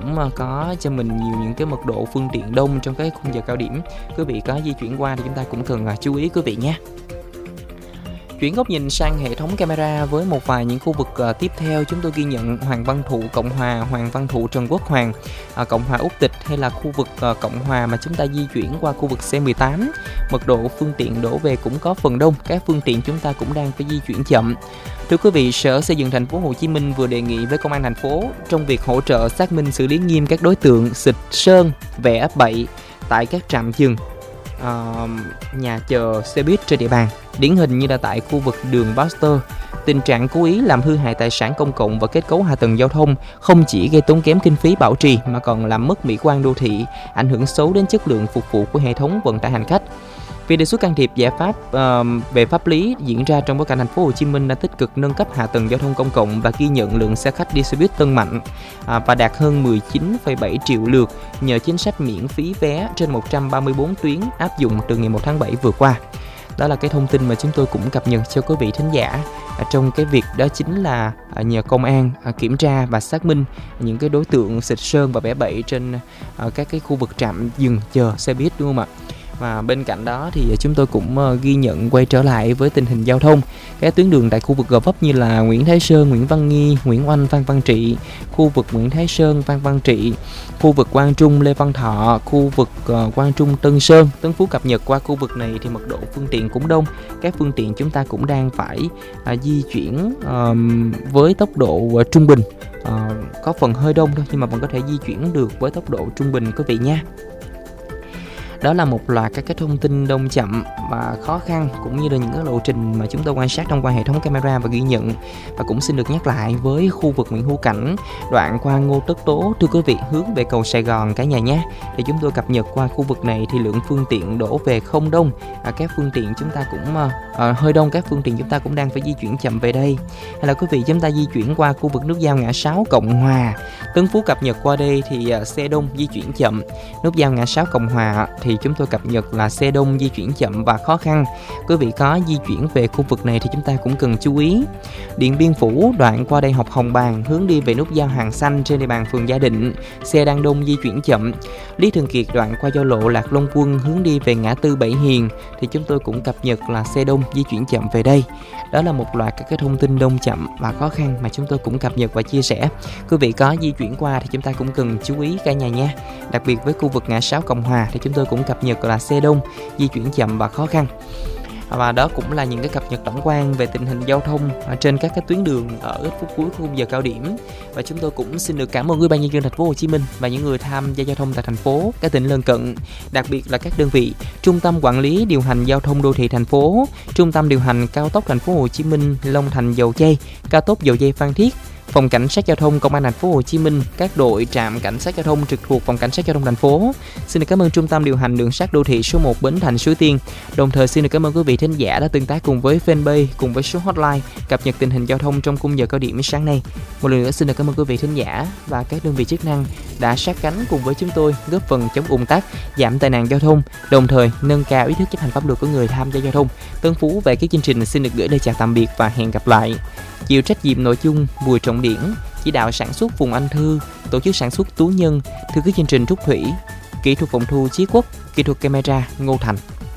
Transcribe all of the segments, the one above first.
cũng có cho mình nhiều những cái mật độ phương tiện đông trong cái khung giờ cao điểm. Quý vị có di chuyển qua thì chúng ta cũng cần chú ý quý vị nhé. Chuyển góc nhìn sang hệ thống camera với một vài những khu vực tiếp theo, chúng tôi ghi nhận Hoàng Văn Thụ Cộng Hòa, Hoàng Văn Thụ Trần Quốc Hoàng, Cộng Hòa Úc Tịch, hay là khu vực Cộng Hòa mà chúng ta di chuyển qua khu vực C18. Mật độ phương tiện đổ về cũng có phần đông, các phương tiện chúng ta cũng đang phải di chuyển chậm. Thưa quý vị, Sở Xây dựng Thành phố Hồ Chí Minh vừa đề nghị với Công an thành phố trong việc hỗ trợ xác minh xử lý nghiêm các đối tượng xịt sơn, vẽ bậy tại các trạm dừng, nhà chờ xe buýt trên địa bàn. Điển hình như là tại khu vực đường Baxter, tình trạng cố ý làm hư hại tài sản công cộng và kết cấu hạ tầng giao thông không chỉ gây tốn kém kinh phí bảo trì mà còn làm mất mỹ quan đô thị, ảnh hưởng xấu đến chất lượng phục vụ của hệ thống vận tải hành khách. Việc đề xuất can thiệp giải pháp về pháp lý diễn ra trong bối cảnh thành phố Hồ Chí Minh đã tích cực nâng cấp hạ tầng giao thông công cộng và ghi nhận lượng xe khách đi xe buýt tăng mạnh và đạt hơn 19,7 triệu lượt nhờ chính sách miễn phí vé trên 134 tuyến áp dụng từ ngày 1 tháng 7 vừa qua. Đó là cái thông tin mà chúng tôi cũng cập nhật cho quý vị thính giả trong cái việc đó chính là nhờ công an kiểm tra và xác minh những cái đối tượng xịt sơn và vẽ bậy trên các cái khu vực trạm dừng chờ xe buýt, đúng không ạ? Và bên cạnh đó thì chúng tôi cũng ghi nhận quay trở lại với tình hình giao thông các tuyến đường tại khu vực Gò Vấp như là Nguyễn Thái Sơn, Nguyễn Văn Nghi, Nguyễn Oanh, Phan Văn Trị, khu vực Nguyễn Thái Sơn, Phan Văn Trị, khu vực Quang Trung, Lê Văn Thọ, khu vực Quang Trung, Tân Sơn, Tân Phú cập nhật qua khu vực này thì mật độ phương tiện cũng đông. Các phương tiện chúng ta cũng đang phải di chuyển với tốc độ trung bình, có phần hơi đông thôi nhưng mà vẫn có thể di chuyển được với tốc độ trung bình quý vị nha. Đó là một loạt các cái thông tin đông chậm và khó khăn cũng như là những cái lộ trình mà chúng tôi quan sát thông qua hệ thống camera và ghi nhận. Và cũng xin được nhắc lại với khu vực Nguyễn Hữu Cảnh, đoạn qua Ngô Tất Tố, thưa quý vị, hướng về cầu Sài Gòn cả nhà nhé. Thì chúng tôi cập nhật qua khu vực này thì lượng phương tiện đổ về không đông, các phương tiện chúng ta cũng hơi đông, các phương tiện chúng ta cũng đang phải di chuyển chậm về đây. Hay là quý vị chúng ta di chuyển qua khu vực nút giao ngã 6 Cộng Hòa, Tân Phú cập nhật qua đây thì xe đông di chuyển chậm. Nút giao ngã 6 Cộng Hòa thì chúng tôi cập nhật là xe đông di chuyển chậm và khó khăn. Quý vị có di chuyển về khu vực này thì chúng ta cũng cần chú ý. Điện Biên Phủ, đoạn qua đây học Hồng Bàng, hướng đi về nút giao Hàng Xanh trên địa bàn phường Gia Định, xe đang đông di chuyển chậm. Lý Thường Kiệt, đoạn qua giao lộ Lạc Long Quân, hướng đi về ngã tư Bảy Hiền thì chúng tôi cũng cập nhật là xe đông di chuyển chậm về đây. Đó là một loạt các cái thông tin đông chậm và khó khăn mà chúng tôi cũng cập nhật và chia sẻ. Quý vị có di chuyển qua thì chúng ta cũng cần chú ý cả nhà nha. Đặc biệt với khu vực ngã 6 Cộng Hòa thì chúng tôi cũng cập nhật là xe đông di chuyển chậm và khó khăn. Và đó cũng là những cái cập nhật tổng quan về tình hình giao thông trên các cái tuyến đường ở ít phút cuối khung giờ cao điểm. Và chúng tôi cũng xin được cảm ơn Ủy ban nhân dân thành phố Hồ Chí Minh và những người tham gia giao thông tại thành phố, các tỉnh lân cận, đặc biệt là các đơn vị Trung tâm Quản lý Điều hành Giao thông Đô thị thành phố, Trung tâm Điều hành Cao tốc thành phố Hồ Chí Minh Long Thành Dầu Giây, Cao tốc Dầu Giây Phan Thiết, Phòng Cảnh sát Giao thông Công an thành phố Hồ Chí Minh, các đội trạm cảnh sát giao thông trực thuộc Phòng Cảnh sát Giao thông thành phố. Xin được cảm ơn Trung tâm Điều hành Đường sắt Đô thị số 1 Bến Thành Suối Tiên. Đồng thời xin được cảm ơn quý vị thính giả đã tương tác cùng với fanpage, cùng với số hotline cập nhật tình hình giao thông trong khung giờ cao điểm sáng nay. Một lần nữa xin được cảm ơn quý vị thính giả và các đơn vị chức năng đã sát cánh cùng với chúng tôi góp phần chống ùn tắc, giảm tai nạn giao thông, đồng thời nâng cao ý thức chấp hành pháp luật của người tham gia giao thông. Tân Phú về cái chương trình xin được gửi lời chào tạm biệt và hẹn gặp lại. Chịu trách nhiệm nội dung Bùi Trọng Điển, chỉ đạo sản xuất Phùng Anh Thư, tổ chức sản xuất Tú Nhân, thư ký chương trình Trúc Thủy, kỹ thuật phòng thu Chí Quốc, kỹ thuật camera Ngô Thành.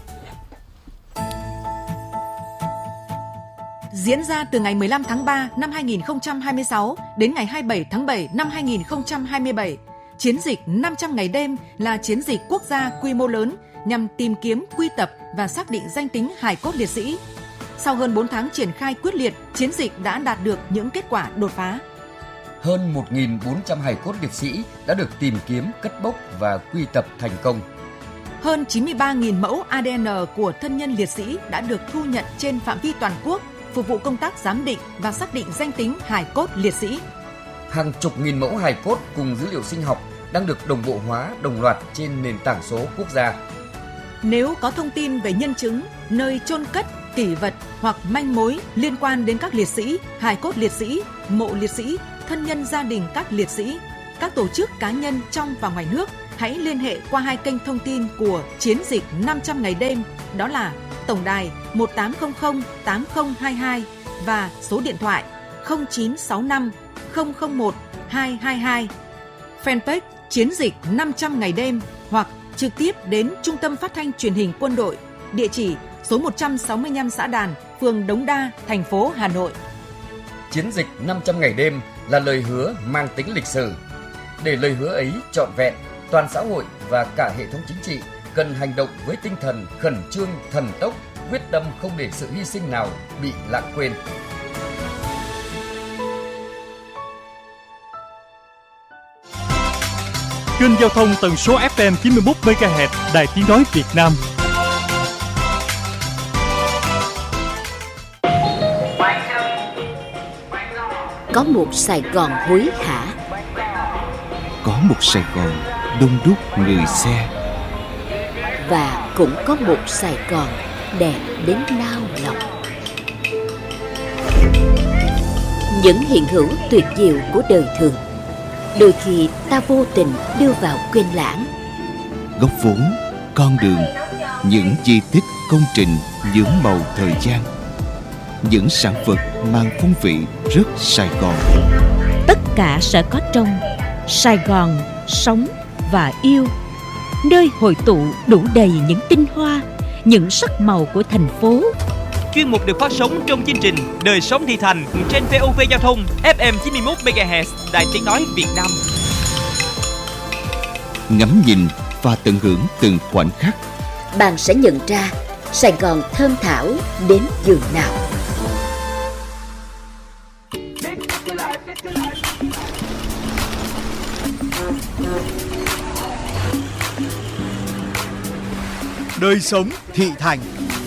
Diễn ra từ ngày 15 tháng 3 năm 2026 đến ngày 27 tháng 7 năm 2027, chiến dịch 500 ngày đêm là chiến dịch quốc gia quy mô lớn nhằm tìm kiếm, quy tập và xác định danh tính hài cốt liệt sĩ. Sau hơn 4 tháng triển khai quyết liệt, chiến dịch đã đạt được những kết quả đột phá. Hơn 1.400 hài cốt liệt sĩ đã được tìm kiếm, cất bốc và quy tập thành công. Hơn 93.000 mẫu ADN của thân nhân liệt sĩ đã được thu nhận trên phạm vi toàn quốc, phục vụ công tác giám định và xác định danh tính hài cốt liệt sĩ. Hàng chục nghìn mẫu hài cốt cùng dữ liệu sinh học đang được đồng bộ hóa đồng loạt trên nền tảng số quốc gia. Nếu có thông tin về nhân chứng, nơi chôn cất, kỷ vật hoặc manh mối liên quan đến các liệt sĩ, hài cốt liệt sĩ, mộ liệt sĩ, thân nhân gia đình các liệt sĩ, các tổ chức cá nhân trong và ngoài nước, hãy liên hệ qua hai kênh thông tin của chiến dịch 500 ngày đêm, đó là tổng đài 1800 8022 và số điện thoại 0965 001 222. fanpage Chiến dịch 500 ngày đêm hoặc trực tiếp đến Trung tâm Phát thanh Truyền hình Quân đội, địa chỉ số 165 Xã Đàn, phường Đống Đa, thành phố Hà Nội. Chiến dịch 500 ngày đêm là lời hứa mang tính lịch sử. Để lời hứa ấy trọn vẹn, toàn xã hội và cả hệ thống chính trị cần hành động với tinh thần khẩn trương, thần tốc, quyết tâm không để sự hy sinh nào bị lãng quên. Kênh giao thông tần số FM 91 MHz Đài Tiếng nói Việt Nam. Có một Sài Gòn hối hả, có một Sài Gòn đông đúc người xe, và cũng có một Sài Gòn đẹp đến nao lòng. Những hiện hữu tuyệt diệu của đời thường, đôi khi ta vô tình đưa vào quên lãng. góc phố, con đường, những di tích công trình nhuốm màu thời gian, những sản vật mang phong vị rất Sài Gòn. Tất cả sẽ có trong Sài Gòn sống và yêu, nơi hội tụ đủ đầy những tinh hoa, những sắc màu của thành phố. Chuyên mục được phát sóng trong chương trình Đời sống thị thành trên VOV Giao thông FM 91 MHz Đài Tiếng nói Việt Nam. Ngắm nhìn và tận hưởng từng khoảnh khắc, Bạn sẽ nhận ra Sài Gòn thơm thảo đến giường nào. Đời sống thị thành.